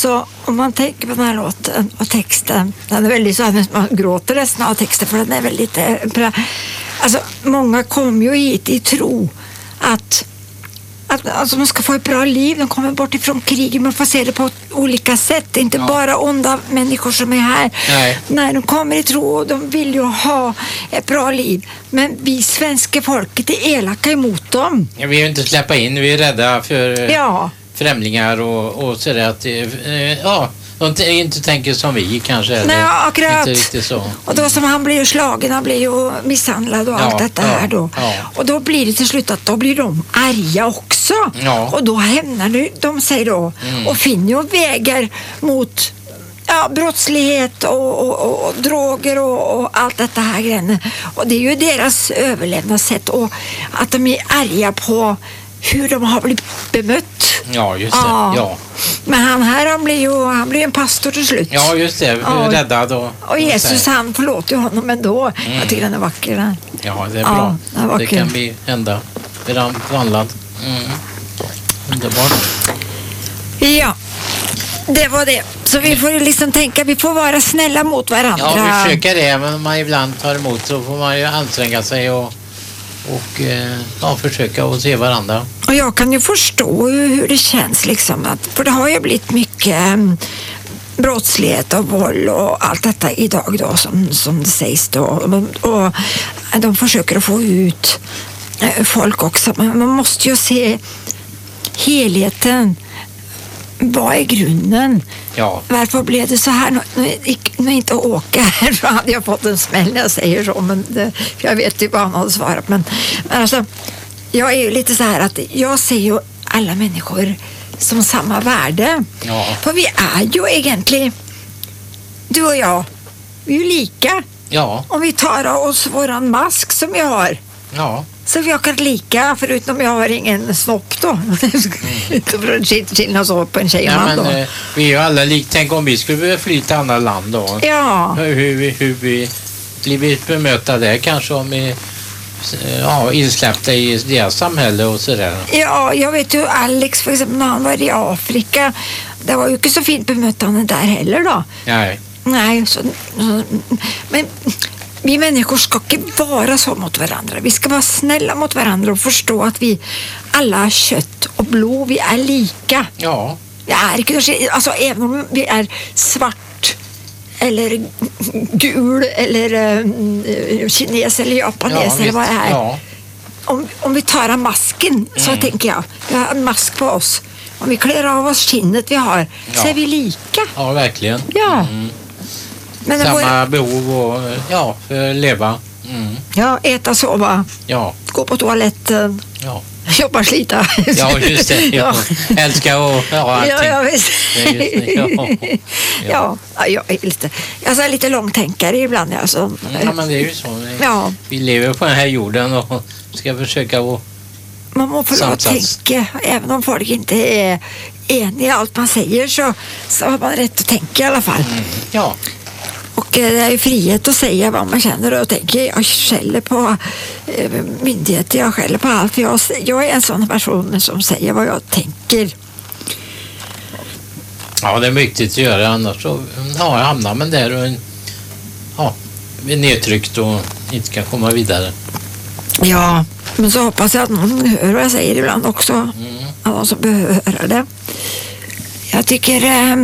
Så om man tänker på den här låten och texten, den är väldigt så att man gråter resten av texten för den är väldigt... Alltså, många kommer ju hit i tro att alltså, de ska få ett bra liv. De kommer bort ifrån krig. Man får se det på olika sätt. Det är inte bara onda människor som är här. Nej, de kommer i tro och de vill ju ha ett bra liv. Men vi svenska folket är elaka emot dem. Ja, vi vill inte släppa in. Vi är rädda för främlingar och sådär att de inte tänker som vi kanske. Nej, akkurat. Inte riktigt så. Och då som han blir ju slagen, han blir ju misshandlad och allt detta här då. Ja. Och då blir det till slut att då blir de arga också. Ja. Och då hämnar de sig då och finner ju vägar mot brottslighet och droger och allt detta här grejen. Och det är ju deras överlevnadssätt och att de är arga på hur de har blivit bemött. Ja, just det. Ja. Men han blir en pastor till slut. Ja, just det. Räddad och Jesus, han förlåter honom ändå. Jag tycker den är vacker där. Ja, det är bra. Det kan bli hända. Vandlad. Underbart. Ja, det var det. Så vi får liksom tänka, vi får vara snälla mot varandra. Ja, vi försöker det, men man ibland tar emot så får man ju anstränga sig och försöka att se varandra. Och jag kan ju förstå hur det känns liksom, för det har ju blivit mycket brottslighet och våld och allt detta idag då som det sägs då, och de försöker att få ut folk också, men man måste ju se helheten. Vad är grunden? Ja. Varför blev det så här? Nu inte åka här, så hade jag fått en smäll när jag säger så, men för jag vet ju vad han hade svarat. Men alltså, jag är ju lite så här att jag ser ju alla människor som samma värde. Ja. För vi är ju egentligen, du och jag, vi är ju lika. Ja. Om vi tar av oss våran mask som vi har. Ja. Så vi har lika, förutom jag har ingen snopp då. Skillnad så på en tjej och man då. Vi är ju alla lika. Tänk om vi skulle fly till andra land då. Ja. Hur vi blivit bemöta där kanske om vi insläppta i deras samhälle och sådär. Ja, jag vet ju Alex för exempel när han var i Afrika. Det var ju inte så fint bemötande där heller då. Nej, men vi människor ska inte vara så mot varandra. Vi ska vara snälla mot varandra och förstå att vi alla har kött och blod. Vi är lika. Ja. Alltså även om vi är svart eller gul eller kines eller japanes eller vad det är. Ja. Om vi tar av masken så tänker jag. Vi har en mask på oss. Om vi klär av oss kinnet vi har så är vi lika. Ja, verkligen. Ja. Men samma behov och för leva. Ja, äta, sova. Ja. Gå på toaletten. Ja. Jobba, slita. Ja, just det. Ja. Älska och allting. Ja, visst. Ja, jag är lite långtänkare ibland. Alltså. Ja, men det är ju så. Vi lever på den här jorden och ska försöka att man måste få tänka, även om folk inte är eniga i allt man säger så har man rätt att tänka i alla fall. Ja. Och det är ju frihet att säga vad man känner och tänker. Jag skäller på myndigheter, jag skäller på allt. Jag är en sån person som säger vad jag tänker. Ja, det är viktigt att göra, annars så hamnar man där och blir nedtryckt och inte kan komma vidare. Ja, men så hoppas jag att någon hör vad jag säger ibland också. Att någon som behöver höra det. Jag tycker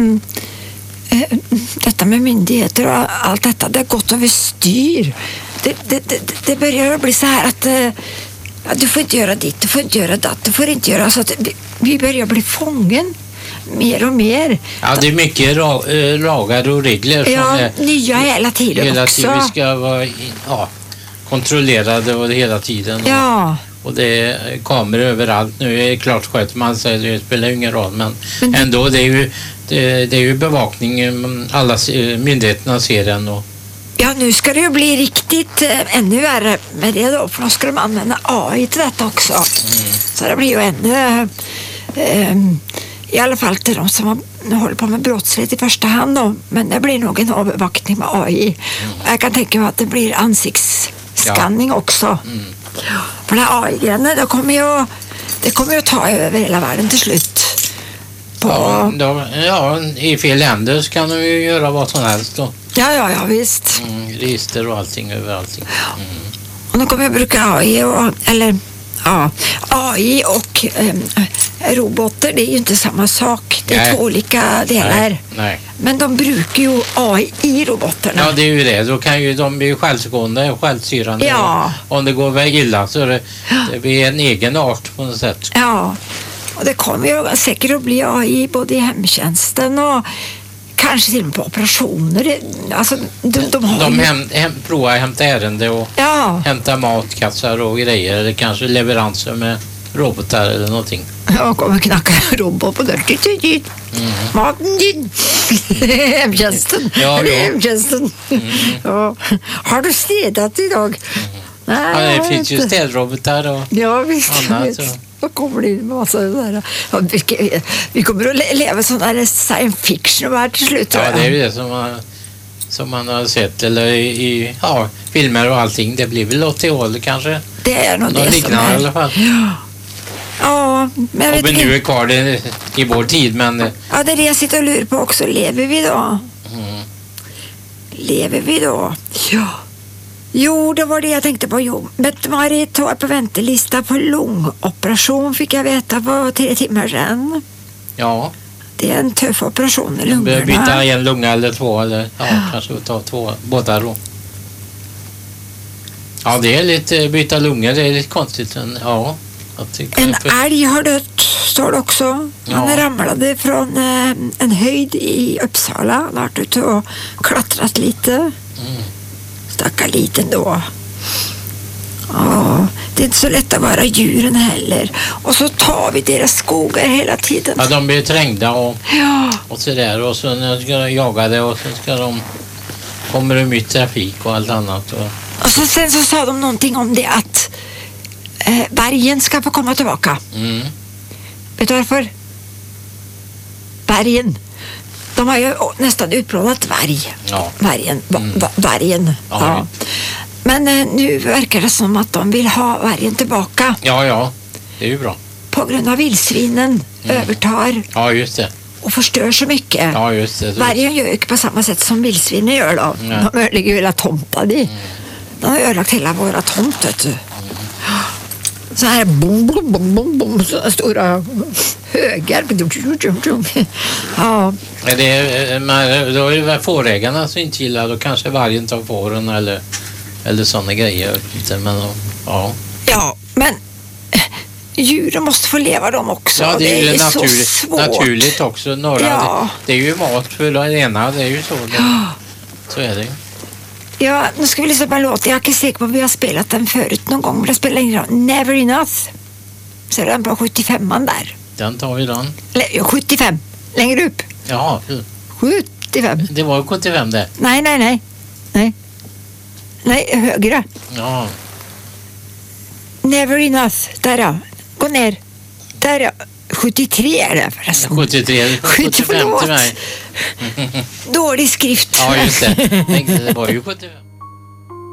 detta med myndigheter och allt detta, det är gott att vi styr. Det börjar bli så här att du får inte göra ditt, du får inte göra datt, du får inte göra så att vi börjar bli fången mer och mer. Ja, det är mycket lagar och regler som är nya hela tiden också. Vi ska vara kontrollerade och hela tiden. Ja. Och det är kameror överallt. Nu är det klart skött man säger det spelar ingen roll, men ändå det är ju bevakning, alla myndigheterna ser den och ja, nu ska det ju bli riktigt ännu värre med det då, för då ska de använda AI till detta också. Så det blir ju ännu i alla fall till de som håller på med brottslighet i första hand då, men det blir nog en övervakning med AI. Jag kan tänka mig att det blir ansiktsskanning också. För den här AI-grejen, det kommer ju ta över hela världen till slut. på... Ja, i fel händer så kan de ju göra vad som helst då. Ja, visst. Register och allting över allting. Och då kommer jag bruka AI AI och robotar, det är ju inte samma sak. Det är två olika delar. Nej. Men de brukar ju AI i robotarna. Ja, det är ju det. Då kan ju de bli självgående och självstyrande. Ja. Om det går väg illa så det blir en egen art på något sätt. Ja, och det kommer ju säkert att bli AI både i hemtjänsten och kanske till och med på operationer. Alltså, de provar att hämta ärende och hämta matkassar och grejer. Eller kanske leveranser med robotar eller någonting. Jag kommer knacka robot på dörren. Maten din. Hemtjänsten. Ja. Hemtjänsten. Ja. Har du städat idag? Nej, det finns ju städrobotar och visst, annat. Vad kommer det in med massa sådär? Vi kommer att leva sån där science fiction här till slut. Ja, det är ju det som man har sett eller i filmer och allting. Det blir väl åt till håll kanske. Det är nog det som är. I alla fall. Ja, men jag vet inte. Nu är kvar det i vår tid, men... Ja, det är det jag sitter och lurar på också. Lever vi då? Lever vi då? Ja. Jo, det var det jag tänkte på. Jo, Mette-Marit har på väntelista på lungoperation fick jag veta på 3 timmar sedan. Ja. Det är en tuff operation i lungorna. Byta en lunga eller 2 eller kanske ta 2 båda då. Ja, det är lite byta lungor, det är lite konstigt. En älg har dött, står det också. Han ramlade från en höjd i Uppsala. Han har varit ute och klättrat lite. Stackar liten då. Ja, det är inte så lätt att vara djuren heller. Och så tar vi deras skogar hela tiden. Ja, de blir trängda och så där. Och så ska de jaga det och så kommer det mycket trafik och allt annat. Och så sen så sa de någonting om det att bergen ska få komma tillbaka. Vet du varför? Bergen. De har ju nästan utplånat varg. Ja. Vargen. Ja. Men nu verkar det som att de vill ha vargen tillbaka. Ja. Det är ju bra. På grund av vildsvinen övertar. Ja, just det. Och förstör så mycket. Ja, just det. Vargen gör ju på samma sätt som vildsvinen gör då. Ja. De ödelägger ju hela tomtar i. De har ödelagt hela våra tomt, vet du. Så här bom, så stora högar. Ja. Då är det väl fårägarna som inte gillar, då kanske vargen tar fåren eller sådana grejer. Ja, men djuren måste få leva dem också. Ja, det är ju så svårt. Naturligt också. Det är ju mat för det ena, det är ju så. Så är det ju. Ja, nu ska vi lyssna på en låt. Jag är inte säker på att vi har spelat den förut någon gång. Men det spelar ingen roll. Never Enough. Så är den på 75an där. Den tar vi den. 75. Längre upp. Ja. 75. Det var 75 det. Nej, högre. Ja. Never Enough. Där då. Gå ner. Där då. 73 är det förresten. 73. 75 till mig. Dålig skrift. Ja, just det. Det var ju 75.